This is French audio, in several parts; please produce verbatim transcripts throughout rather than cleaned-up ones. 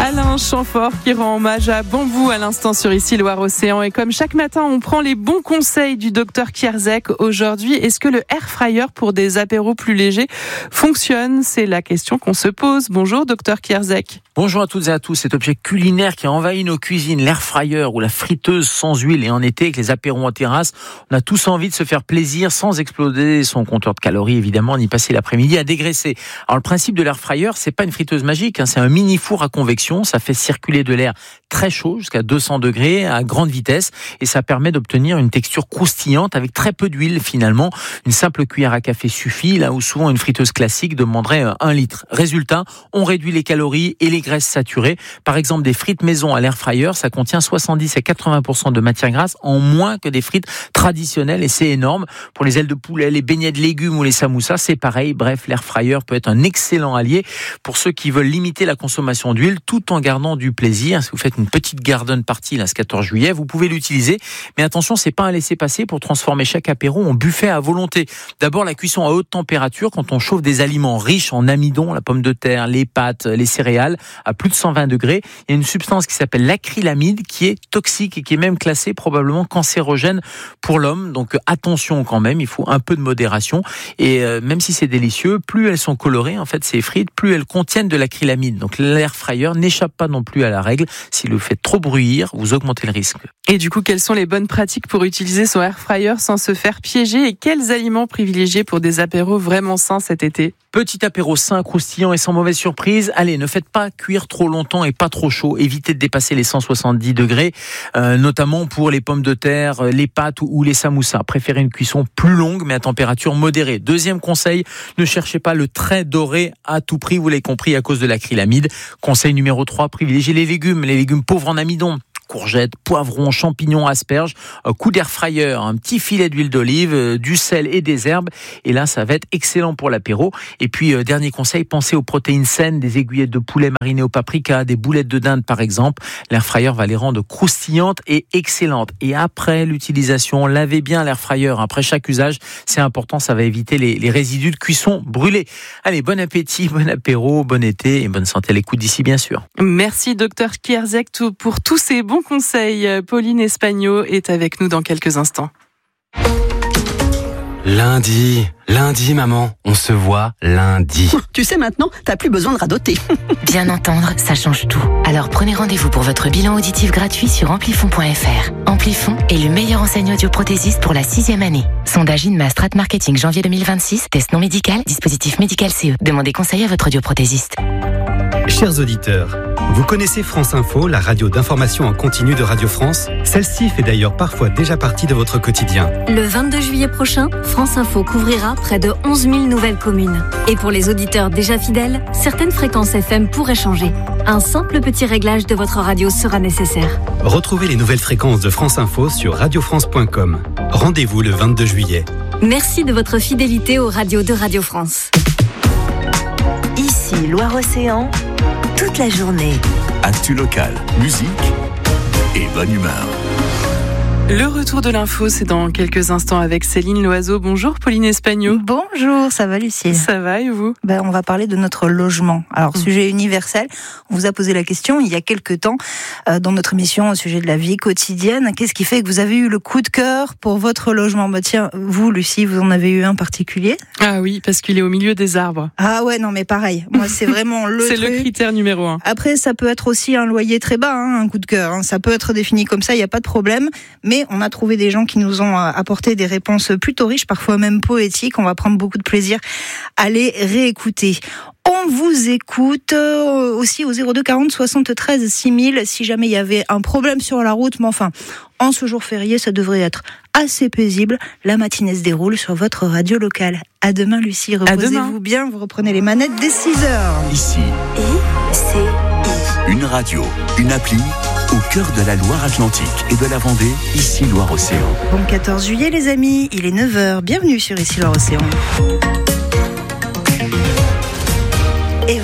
Alain Chamfort qui rend hommage à Bambou à l'instant sur Ici Loire-Océan. Et comme chaque matin, on prend les bons conseils du docteur Kierzek. Aujourd'hui, est-ce que le air fryer pour des apéros plus légers fonctionne ? C'est la question qu'on se pose. Bonjour docteur Kierzek. Bonjour à toutes et à tous. Cet objet culinaire qui a envahi nos cuisines, l'air fryer ou la friteuse sans huile, et en été avec les apéros en terrasse, on a tous envie de se faire plaisir sans exploser son compteur de calories, évidemment, ni passer l'après-midi à dégraisser. Alors le principe de l'air fryer, c'est pas une friteuse magique, hein, c'est un mini four à convection. Ça fait circuler de l'air très chaud jusqu'à deux cents degrés à grande vitesse, et ça permet d'obtenir une texture croustillante avec très peu d'huile finalement. Une simple cuillère à café suffit, là où souvent une friteuse classique demanderait un litre. Résultat, on réduit les calories et les graisses saturées. Par exemple, des frites maison à l'air fryer, ça contient soixante-dix à quatre-vingts pour cent de matière grasse en moins que des frites traditionnelles, et c'est énorme. Pour les ailes de poulet, les beignets de légumes ou les samoussas, c'est pareil. Bref, l'air fryer peut être un excellent allié pour ceux qui veulent limiter la consommation d'huile tout en gardant du plaisir. Si vous faites une petite garden party là, ce quatorze juillet, vous pouvez l'utiliser. Mais attention, c'est pas un laisser-passer pour transformer chaque apéro en buffet à volonté. D'abord, la cuisson à haute température, quand on chauffe des aliments riches en amidon, la pomme de terre, les pâtes, les céréales, à plus de cent vingt degrés, il y a une substance qui s'appelle l'acrylamide qui est toxique et qui est même classée probablement cancérogène pour l'homme. Donc attention quand même, il faut un peu de modération. Et euh, même si c'est délicieux, plus elles sont colorées, en fait, ces frites, plus elles contiennent de l'acrylamide. Donc l'air fryer n'échappe pas non plus à la règle. Si vous faites trop bruillir, vous augmentez le risque. Et du coup, quelles sont les bonnes pratiques pour utiliser son air fryer sans se faire piéger, et quels aliments privilégier pour des apéros vraiment sains cet été ? Petit apéro sain, croustillant et sans mauvaise surprise. Allez, ne faites pas cuire trop longtemps et pas trop chaud. Évitez de dépasser les cent soixante-dix degrés, euh, notamment pour les pommes de terre, les pâtes ou, ou les samoussas. Préférez une cuisson plus longue mais à température modérée. Deuxième conseil, ne cherchez pas le très doré à tout prix, vous l'avez compris, à cause de l'acrylamide. Conseil numéro trois, privilégiez les légumes, les légumes pauvres en amidon. Courgettes, poivrons, champignons, asperges, un coup d'air fryer, un petit filet d'huile d'olive, du sel et des herbes. Et là, ça va être excellent pour l'apéro. Et puis, euh, dernier conseil, pensez aux protéines saines, des aiguillettes de poulet marinées au paprika, des boulettes de dinde par exemple. L'air fryer va les rendre croustillantes et excellentes. Et après l'utilisation, lavez bien l'air fryer. Après chaque usage, c'est important, ça va éviter les, les résidus de cuisson brûlés. Allez, bon appétit, bon apéro, bon été et bonne santé à l'écoute d'ici bien sûr. Merci docteur Kierzek pour tous ces bons conseil. Pauline Espagno est avec nous dans quelques instants. Lundi, lundi maman, on se voit lundi. Tu sais maintenant, t'as plus besoin de radoter. Bien entendre, ça change tout. Alors prenez rendez-vous pour votre bilan auditif gratuit sur amplifon point f r. Amplifon est le meilleur enseigne audioprothésiste pour la sixième année. Sondage INMA Strat Marketing janvier deux mille vingt-six, test non médical, dispositif médical C E. Demandez conseil à votre audioprothésiste. Chers auditeurs, vous connaissez France Info, la radio d'information en continu de Radio France ? Celle-ci fait d'ailleurs parfois déjà partie de votre quotidien. Le vingt-deux juillet prochain, France Info couvrira près de onze mille nouvelles communes. Et pour les auditeurs déjà fidèles, certaines fréquences F M pourraient changer. Un simple petit réglage de votre radio sera nécessaire. Retrouvez les nouvelles fréquences de France Info sur radio france point com. Rendez-vous le vingt-deux juillet. Merci de votre fidélité aux radios de Radio France. Ici Loire-Océan, toute la journée. Actu locale, musique et bonne humeur. Le retour de l'info, c'est dans quelques instants avec Céline Loiseau. Bonjour Pauline Espagno. Bonjour, ça va Lucie ? Ça va et vous ? Ben, on va parler de notre logement. Alors, mmh. sujet universel, on vous a posé la question il y a quelques temps euh, dans notre émission au sujet de la vie quotidienne. Qu'est-ce qui fait que vous avez eu le coup de cœur pour votre logement ? Bah, tiens, vous Lucie, vous en avez eu un particulier ? Ah oui, parce qu'il est au milieu des arbres. Ah ouais, non mais pareil, moi c'est vraiment le C'est truc. le critère numéro un. Après, ça peut être aussi un loyer très bas, hein, un coup de cœur. Hein. Ça peut être défini comme ça, il n'y a pas de problème. Mais on a trouvé des gens qui nous ont apporté des réponses plutôt riches, parfois même poétiques. On va prendre beaucoup de plaisir à les réécouter. On vous écoute aussi au zéro deux quarante soixante-treize six mille si jamais il y avait un problème sur la route. Mais enfin, en ce jour férié, ça devrait être assez paisible. La matinée se déroule sur votre radio locale. À demain, Lucie. Reposez-vous bien. Vous reprenez les manettes dès six heures. Ici, I C I. Une radio, une appli au cœur de la Loire-Atlantique et de la Vendée, Ici Loire-Océan. Bon quatorze juillet les amis, il est neuf heures. Bienvenue sur Ici Loire-Océan. Et voilà.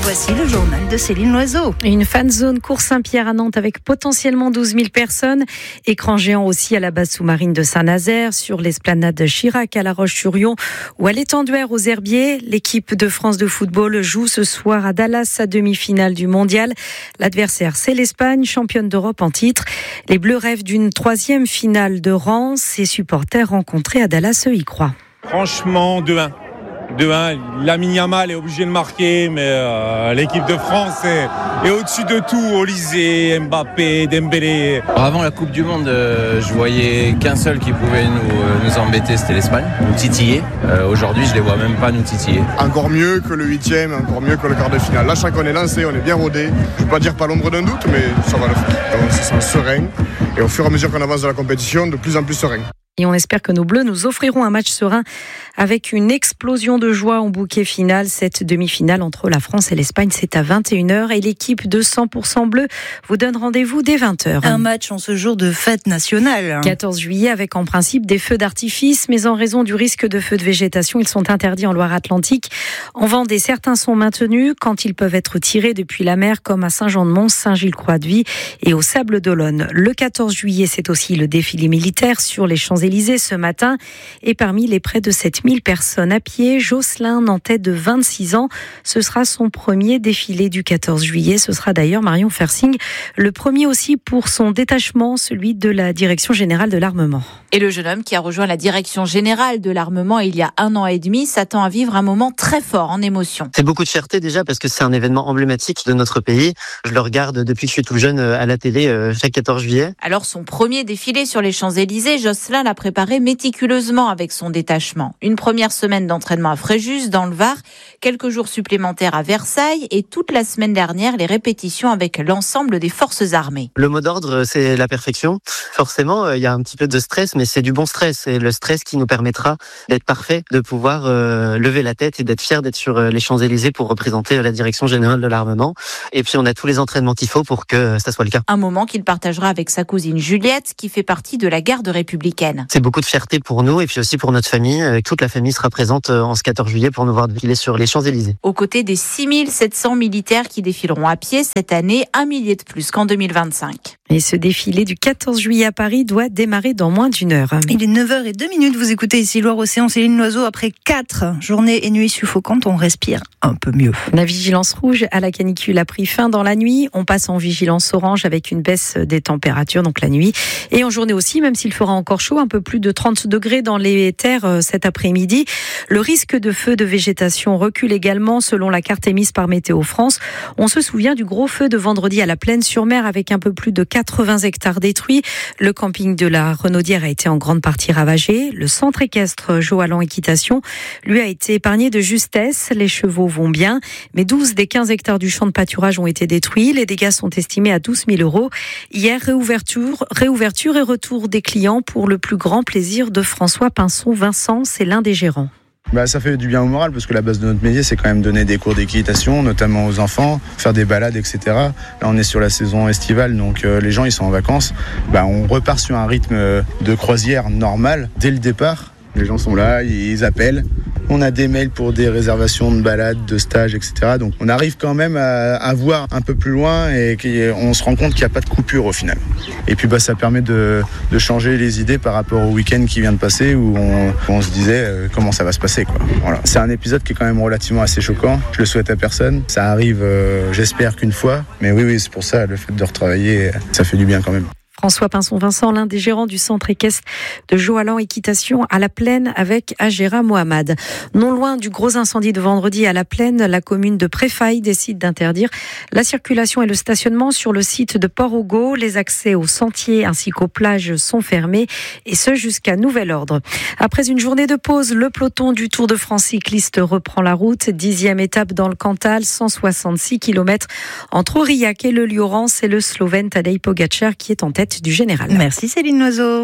Voici le journal de Céline Loiseau. Une fan zone Cours Saint-Pierre à Nantes avec potentiellement douze mille personnes. Écran géant aussi à la base sous-marine de Saint-Nazaire, sur l'esplanade de Chirac à La Roche-sur-Yon ou à l'étenduère aux Herbiers. L'équipe de France de football joue ce soir à Dallas sa demi-finale du mondial. L'adversaire, c'est l'Espagne, championne d'Europe en titre. Les Bleus rêvent d'une troisième finale de rang. Ses supporters rencontrés à Dallas, eux, y croient. Franchement, deux un. deux un, Lamine Yamal est obligé de marquer, mais euh, l'équipe de France est, est au-dessus de tout. Olysée, Mbappé, Dembélé. Avant la Coupe du Monde, euh, je voyais qu'un seul qui pouvait nous, euh, nous embêter, c'était l'Espagne, nous titiller. Euh, aujourd'hui, je les vois même pas nous titiller. Encore mieux que le huitième, encore mieux que le quart de finale. Là, chaque fois qu'on est lancé, on est bien rodé. Je ne veux pas dire pas l'ombre d'un doute, mais ça va le faire. On se sent serein. Et au fur et à mesure qu'on avance dans la compétition, de plus en plus serein. Et on espère que nos Bleus nous offriront un match serein avec une explosion de joie en bouquet final. Cette demi-finale entre la France et l'Espagne, c'est à vingt et une heures. Et l'équipe de cent pour cent bleu vous donne rendez-vous dès vingt heures. Un match en ce jour de fête nationale. quatorze juillet avec en principe des feux d'artifice, mais en raison du risque de feux de végétation, ils sont interdits en Loire-Atlantique. En Vendée, certains sont maintenus quand ils peuvent être tirés depuis la mer, comme à Saint-Jean-de-Mons, Saint-Gilles-Croix-de-Vie et au Sable-d'Olonne. Le quatorze juillet, c'est aussi le défilé militaire sur les Champs-Élysées ce matin. Et parmi les près de sept mille personnes à pied, Jocelyn Nantais de vingt-six ans. Ce sera son premier défilé du quatorze juillet. Ce sera d'ailleurs, Marion Fersing, le premier aussi pour son détachement, celui de la Direction Générale de l'Armement. Et le jeune homme qui a rejoint la Direction Générale de l'Armement il y a un an et demi s'attend à vivre un moment très fort en émotion. C'est beaucoup de fierté déjà parce que c'est un événement emblématique de notre pays. Je le regarde depuis que je suis tout jeune à la télé chaque quatorze juillet. Alors son premier défilé sur les Champs-Élysées, Jocelyn l'a préparé méticuleusement avec son détachement. Une première semaine d'entraînement à Fréjus, dans le Var, quelques jours supplémentaires à Versailles et toute la semaine dernière, les répétitions avec l'ensemble des forces armées. Le mot d'ordre, c'est la perfection. Forcément, il y a un petit peu de stress, mais c'est du bon stress. C'est le stress qui nous permettra d'être parfait, de pouvoir euh, lever la tête et d'être fier d'être sur les Champs-Élysées pour représenter la Direction Générale de l'Armement. Et puis, on a tous les entraînements qu'il faut pour que ça soit le cas. Un moment qu'il partagera avec sa cousine Juliette, qui fait partie de la garde républicaine. C'est beaucoup de fierté pour nous et puis aussi pour notre famille. Toute la famille sera présente en ce quatorze juillet pour nous voir défiler sur les Champs-Élysées. Aux côtés des six mille sept cents militaires qui défileront à pied cette année, un millier de plus qu'en deux mille vingt-cinq. Et ce défilé du quatorze juillet à Paris doit démarrer dans moins d'une heure. Il est neuf heures zéro deux, vous écoutez ici Loire-Océan, Céline Loiseau. Après quatre journées et nuits suffocantes, on respire un peu mieux. La vigilance rouge à la canicule a pris fin dans la nuit. On passe en vigilance orange avec une baisse des températures, donc la nuit. Et en journée aussi, même s'il fera encore chaud, un peu plus de trente degrés dans les terres cet après-midi. Le risque de feu de végétation recule également selon la carte émise par Météo France. On se souvient du gros feu de vendredi à la Plaine-sur-Mer avec un peu plus de quatre-vingts hectares détruits. Le camping de la Renaudière a été en grande partie ravagé. Le centre équestre Joalan Équitation, lui, a été épargné de justesse. Les chevaux vont bien, mais douze des quinze hectares du champ de pâturage ont été détruits. Les dégâts sont estimés à douze mille euros. Hier, réouverture, réouverture et retour des clients pour le plus grand plaisir de François Pinson. Vincent, c'est l'un des gérants. Bah, ça fait du bien au moral parce que la base de notre métier, c'est quand même donner des cours d'équitation, notamment aux enfants, faire des balades, et cetera. Là, on est sur la saison estivale, donc euh, les gens ils sont en vacances. Bah, on repart sur un rythme de croisière normal dès le départ. Les gens sont là, ils appellent. On a des mails pour des réservations de balades, de stages, et cetera. Donc on arrive quand même à, à voir un peu plus loin et on se rend compte qu'il n'y a pas de coupure au final. Et puis bah, ça permet de, de changer les idées par rapport au week-end qui vient de passer où on, on se disait euh, comment ça va se passer, quoi. Voilà. C'est un épisode qui est quand même relativement assez choquant. Je le souhaite à personne. Ça arrive, euh, j'espère qu'une fois. Mais oui, oui, c'est pour ça, le fait de retravailler, ça fait du bien quand même. François Pinson-Vincent, l'un des gérants du centre équestre de Joalan Équitation à la Plaine avec Agera Mohamed. Non loin du gros incendie de vendredi à la Plaine, la commune de Préfaille décide d'interdire la circulation et le stationnement sur le site de Port-Augo. Les accès aux sentiers ainsi qu'aux plages sont fermés et ce jusqu'à nouvel ordre. Après une journée de pause, le peloton du Tour de France cycliste reprend la route. Dixième étape dans le Cantal, cent soixante-six kilomètres entre Aurillac et le Lioran. C'est le Slovène Tadej Pogačar qui est en tête du général. Merci Céline Loiseau.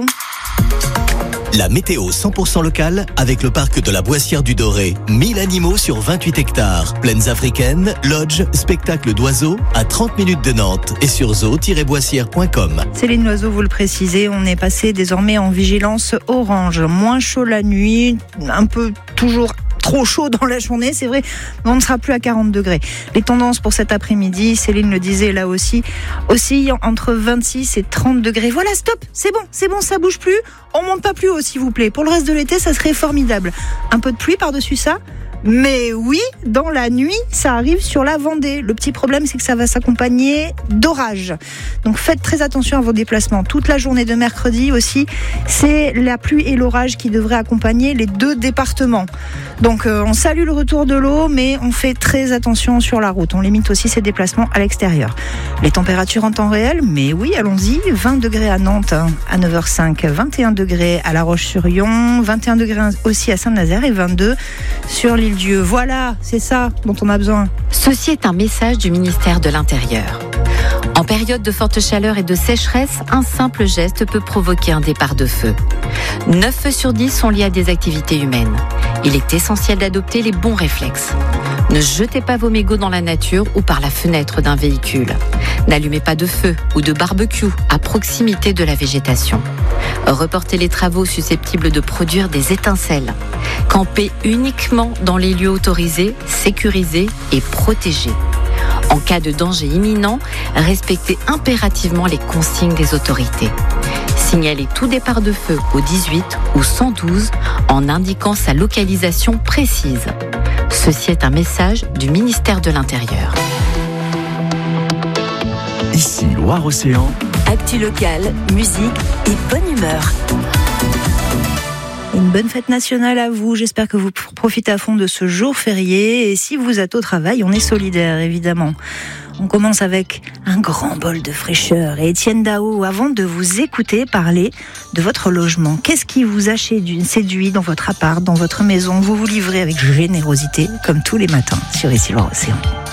La météo cent pour cent locale avec le parc de la Boissière du Doré. mille animaux sur vingt-huit hectares. Plaines africaines, lodge, spectacle d'oiseaux à trente minutes de Nantes et sur zoo tiret boissière point com. Céline Loiseau, vous le précisez, on est passé désormais en vigilance orange. Moins chaud la nuit, un peu toujours trop chaud dans la journée, c'est vrai, mais on ne sera plus à quarante degrés. Les tendances pour cet après-midi, Céline le disait là aussi, oscillent entre vingt-six et trente degrés. Voilà, stop, c'est bon, c'est bon, ça bouge plus. On monte pas plus haut, s'il vous plaît. Pour le reste de l'été, ça serait formidable. Un peu de pluie par-dessus ça. Mais oui, dans la nuit, ça arrive sur la Vendée. Le petit problème, c'est que ça va s'accompagner d'orages. Donc faites très attention à vos déplacements. Toute la journée de mercredi aussi, c'est la pluie et l'orage qui devraient accompagner les deux départements. Donc euh, on salue le retour de l'eau, mais on fait très attention sur la route. On limite aussi ses déplacements à l'extérieur. Les températures en temps réel, mais oui, allons-y. vingt degrés à Nantes hein, à neuf heures cinq, vingt et un degrés à La Roche-sur-Yon, vingt et un degrés aussi à Saint-Nazaire et vingt-deux sur l'île Dieu. Voilà, c'est ça dont on a besoin. Ceci est un message du ministère de l'Intérieur. En période de forte chaleur et de sécheresse, un simple geste peut provoquer un départ de feu. neuf feux sur dix sont liés à des activités humaines. Il est essentiel d'adopter les bons réflexes. Ne jetez pas vos mégots dans la nature ou par la fenêtre d'un véhicule. N'allumez pas de feu ou de barbecue à proximité de la végétation. Reportez les travaux susceptibles de produire des étincelles. Campez uniquement dans les lieux autorisés, sécurisés et protégés. En cas de danger imminent, respectez impérativement les consignes des autorités. Signalez tout départ de feu au dix-huit ou cent douze en indiquant sa localisation précise. Ceci est un message du ministère de l'Intérieur. Ici Loire-Océan. Actu locale, musique et bonne humeur. Une bonne fête nationale à vous. J'espère que vous profitez à fond de ce jour férié. Et si vous êtes au travail, on est solidaires, évidemment. On commence avec un grand bol de fraîcheur. Et Étienne Dao, avant de vous écouter parler de votre logement, qu'est-ce qui vous a séduit dans votre appart, dans votre maison? Vous vous livrez avec générosité, comme tous les matins, sur Ici Loire-Océan.